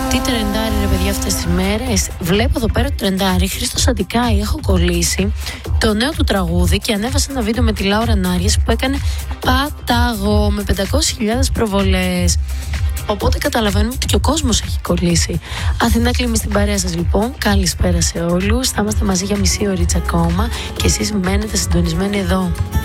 Τι τρεντάρει ρε παιδιά αυτές τις μέρες? Βλέπω εδώ πέρα το τρεντάρι Χρήστος Αντικάη, έχω κολλήσει το νέο του τραγούδι και ανέβασε ένα βίντεο με τη Λάουρα Νάριες που έκανε παταγό με 500.000 προβολές. Οπότε καταλαβαίνουμε ότι και ο κόσμος έχει κολλήσει. Αθηνά Κλίμη στην παρέα σας λοιπόν. Καλησπέρα σε όλους. Θα είμαστε μαζί για μισή ωρίτσα ακόμα και εσείς μένετε συντονισμένοι εδώ.